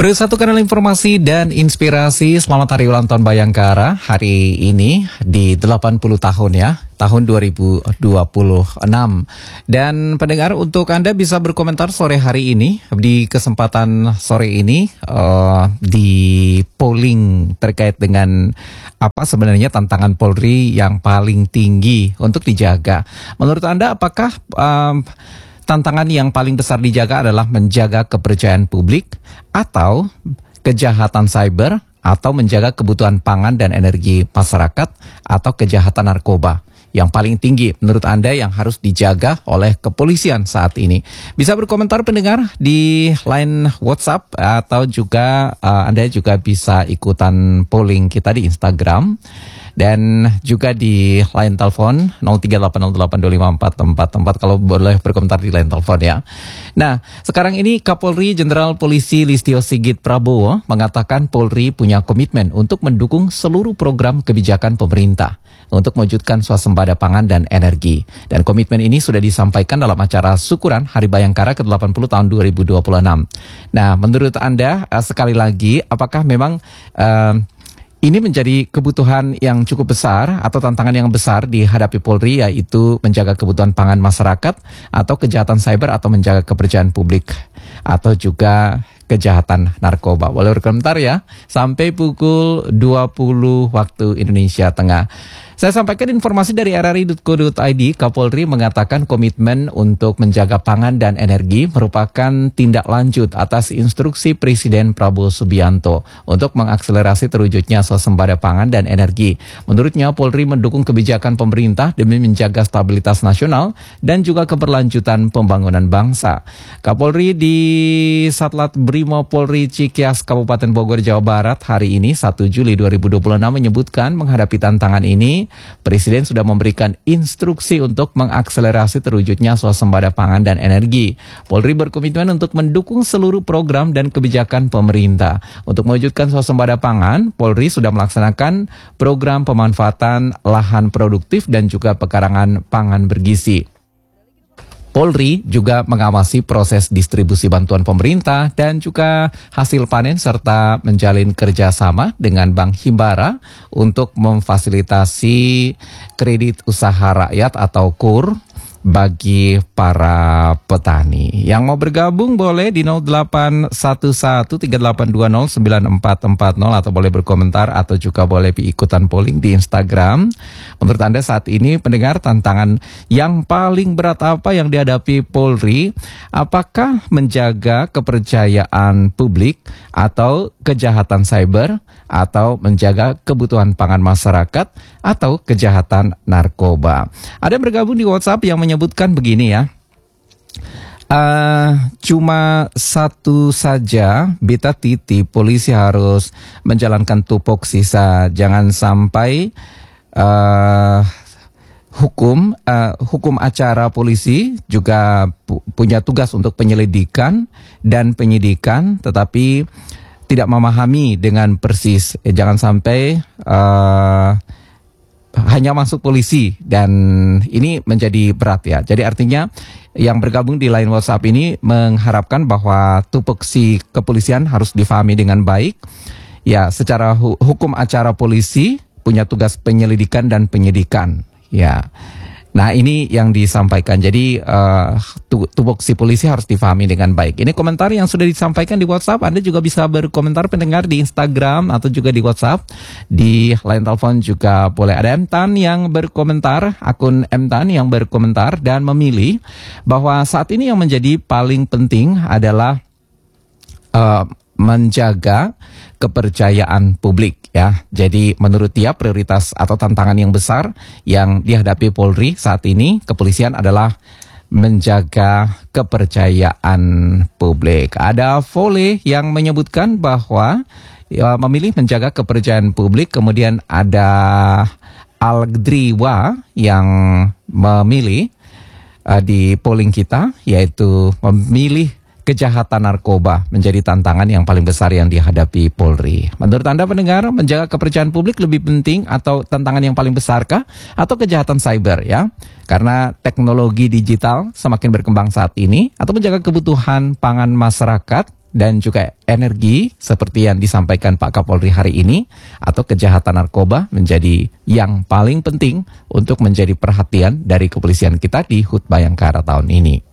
Bersatu kanal informasi dan inspirasi, selamat hari ulang tahun Bayangkara. Hari ini di 80 tahun ya, tahun 2026. Dan pendengar, untuk Anda bisa berkomentar sore hari ini, di kesempatan sore ini, di polling terkait dengan apa sebenarnya tantangan Polri yang paling tinggi untuk dijaga. Menurut Anda, apakah tantangan yang paling besar dijaga adalah menjaga kepercayaan publik, atau kejahatan cyber, atau menjaga kebutuhan pangan dan energi masyarakat, atau kejahatan narkoba? Yang paling tinggi menurut Anda yang harus dijaga oleh kepolisian saat ini? Bisa berkomentar pendengar di line WhatsApp, atau juga Anda juga bisa ikutan polling kita di Instagram. Dan juga di line telepon 0380825444 kalau boleh berkomentar di line telepon ya. Nah, sekarang ini Kapolri Jenderal Polisi Listio Sigit Prabowo mengatakan Polri punya komitmen untuk mendukung seluruh program kebijakan pemerintah untuk mewujudkan swasembada pangan dan energi. Dan komitmen ini sudah disampaikan dalam acara syukuran Hari Bayangkara ke-80 tahun 2026. Nah, menurut Anda, sekali lagi, apakah memang ini menjadi kebutuhan yang cukup besar atau tantangan yang besar dihadapi Polri, yaitu menjaga kebutuhan pangan masyarakat, atau kejahatan cyber, atau menjaga kepercayaan publik, atau juga kejahatan narkoba? Boleh berkomentar ya, sampai pukul 20 waktu Indonesia Tengah. Saya sampaikan informasi dari rri.co.id. Kapolri mengatakan komitmen untuk menjaga pangan dan energi merupakan tindak lanjut atas instruksi Presiden Prabowo Subianto untuk mengakselerasi terwujudnya swasembada pangan dan energi. Menurutnya, Polri mendukung kebijakan pemerintah demi menjaga stabilitas nasional dan juga keberlanjutan pembangunan bangsa. Kapolri di Satlat Brimo Polri Cikias, Kabupaten Bogor, Jawa Barat hari ini 1 Juli 2026 menyebutkan menghadapi tantangan ini, Presiden sudah memberikan instruksi untuk mengakselerasi terwujudnya swasembada pangan dan energi. Polri berkomitmen untuk mendukung seluruh program dan kebijakan pemerintah. Untuk mewujudkan swasembada pangan, Polri sudah melaksanakan program pemanfaatan lahan produktif dan juga pekarangan pangan bergizi. Polri juga mengawasi proses distribusi bantuan pemerintah dan juga hasil panen, serta menjalin kerjasama dengan Bank Himbara untuk memfasilitasi kredit usaha rakyat atau KUR bagi para petani. Yang mau bergabung boleh di 081138209440, atau boleh berkomentar, atau juga boleh ikutan polling di Instagram. Menurut Anda saat ini pendengar, tantangan yang paling berat apa yang dihadapi Polri? Apakah menjaga kepercayaan publik, atau kejahatan cyber, atau menjaga kebutuhan pangan masyarakat, atau kejahatan narkoba? Ada yang bergabung di WhatsApp yang menyebutkan begini ya. Cuma satu saja, beta titi, polisi harus menjalankan tupoksi sisa. Jangan sampai hukum acara polisi juga punya tugas untuk penyelidikan dan penyidikan, tetapi tidak memahami dengan persis. Jangan sampai hanya masuk polisi, dan ini menjadi berat ya. Jadi artinya yang bergabung di line WhatsApp ini mengharapkan bahwa tupoksi kepolisian harus difahami dengan baik. Ya, secara hukum acara polisi punya tugas penyelidikan dan penyidikan. Ya. Nah, ini yang disampaikan. Jadi tupoksi polisi harus difahami dengan baik. Ini komentar yang sudah disampaikan di WhatsApp. Anda juga bisa berkomentar pendengar di Instagram atau juga di WhatsApp. Di line telepon juga boleh. Ada M-Tan yang berkomentar, akun M-Tan yang berkomentar dan memilih bahwa saat ini yang menjadi paling penting adalah menjaga kepercayaan publik ya. Jadi menurut dia prioritas atau tantangan yang besar yang dihadapi Polri saat ini, kepolisian, adalah menjaga kepercayaan publik. Ada Vole yang menyebutkan bahwa ya, memilih menjaga kepercayaan publik. Kemudian ada Algdriwa yang memilih di polling kita, yaitu memilih kejahatan narkoba menjadi tantangan yang paling besar yang dihadapi Polri. Menurut Anda pendengar, menjaga kepercayaan publik lebih penting atau tantangan yang paling besarkah, atau kejahatan cyber ya? Karena teknologi digital semakin berkembang saat ini, atau menjaga kebutuhan pangan masyarakat dan juga energi seperti yang disampaikan Pak Kapolri hari ini, atau kejahatan narkoba menjadi yang paling penting untuk menjadi perhatian dari kepolisian kita di HUT Bayangkara tahun ini.